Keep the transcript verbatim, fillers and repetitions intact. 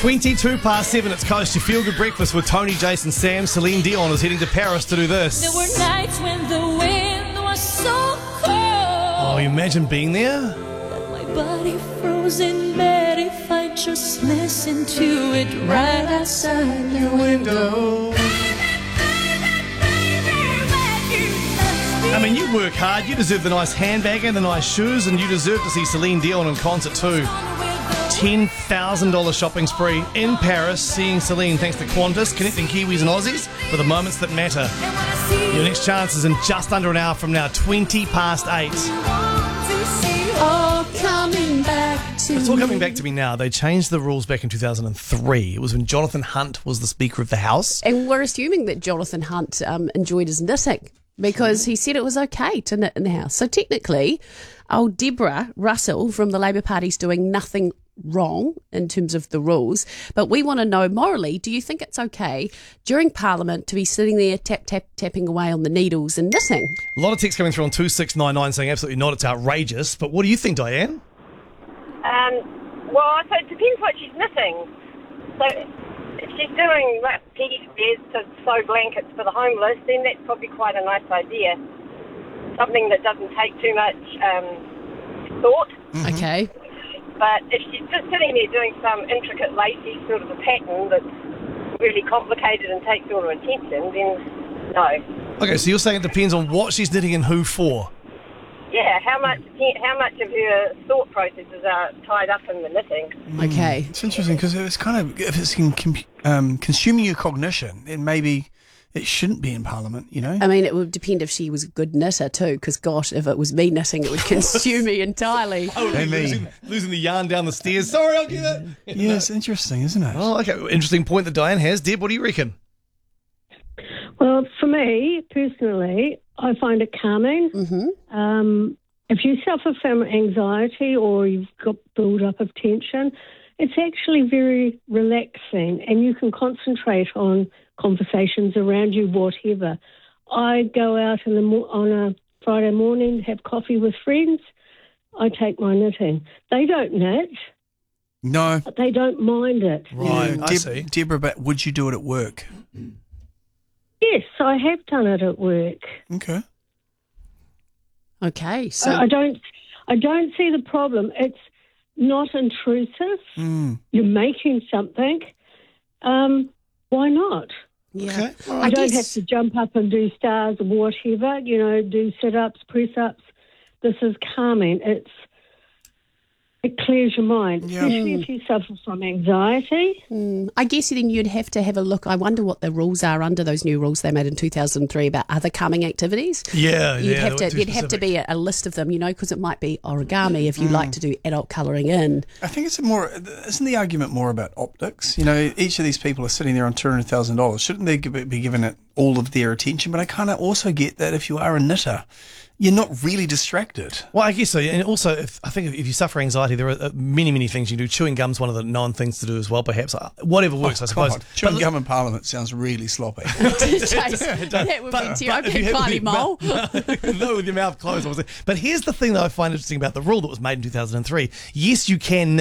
twenty-two past seven, it's Coast. Your feel-good breakfast with Tony, Jason, Sam. Celine Dion is heading to Paris to do this. There were nights when the wind was so cold. Oh, you imagine being there? That my body froze in bed if I just listened to it right outside your window. I mean, you work hard, you deserve the nice handbag and the nice shoes, and you deserve to see Celine Dion in concert too. ten thousand dollars shopping spree in Paris, seeing Celine thanks to Qantas, connecting Kiwis and Aussies for the moments that matter. Your next chance is in just under an hour from now, twenty past eight. All coming back to It's all coming back to me now. They changed the rules back in two thousand three. It was when Jonathan Hunt was the Speaker of the House. And we're assuming that Jonathan Hunt um, enjoyed his knitting because he said it was okay to knit in the house. So technically, old Deborah Russell from the Labour Party's doing nothing wrong in terms of the rules, but we want to know morally, do you think it's okay during Parliament to be sitting there tap tap tapping away on the needles and knitting? A lot of text coming through on two six nine nine saying absolutely not, it's outrageous. But what do you think, Diane? Um, well, so it depends what she's knitting. So if she's doing like teddy bears to sew blankets for the homeless, then that's probably quite a nice idea. Something that doesn't take too much um, thought. Mm-hmm. Okay. But if she's just sitting there doing some intricate lacy sort of a pattern that's really complicated and takes all her attention, then no. Okay, so you're saying it depends on what she's knitting and who for? Yeah, how much how much of her thought processes are tied up in the knitting. Okay. It's interesting because it's kind of, if it's in, um, consuming your cognition, then maybe it shouldn't be in Parliament, you know? I mean, it would depend if she was a good knitter too, because gosh, if it was me knitting, it would consume me entirely. Oh, Hey, me. losing, losing the yarn down the stairs. Sorry, I'll get it. Yeah, it's interesting, isn't it? Oh, okay. Interesting point that Diane has. Deb, what do you reckon? Well, for me, personally, I find it calming. Mm-hmm. Um, if you suffer from anxiety or you've got build-up of tension, it's actually very relaxing and you can concentrate on conversations around you, whatever. I go out in the mo- on a Friday morning, have coffee with friends. I take my knitting. They don't knit, No. but they don't mind it. Right, I Deb- see. Deborah, but would you do it at work? Yes, I have done it at work. Okay. Okay, so I I don't, I don't see the problem. It's not intrusive. Mm. You're making something. Um, why not? yeah, Okay. I, I don't guess have to jump up and do stars or whatever. You know, do sit-ups, press-ups. This is calming. It's it clears your mind, Yeah. especially if you suffer from anxiety. Mm, I guess then you'd have to have a look. I wonder what the rules are under those new rules they made in two thousand three about other calming activities. Yeah, You'd yeah. have they to. were too There'd have to specific. be a, a list of them, you know, because it might be origami if you like to do adult colouring in. I think it's a more, isn't the argument more about optics? You know, each of these people are sitting there on two hundred thousand dollars. Shouldn't they give- be given it all of their attention? But I kind of also get that if you are a knitter, you're not really distracted. Well, I guess so. And also, if, I think if you suffer anxiety, there are uh, many, many things you do. Chewing gum's one of the known things to do as well, perhaps. Uh, Whatever works, I suppose. God, chewing But- gum in Parliament sounds really sloppy. That would But- be but if you terrible. have Kylie with Mole. your mouth- No, with your mouth closed. Obviously. But here's the thing that I find interesting about the rule that was made in two thousand three. Yes, you can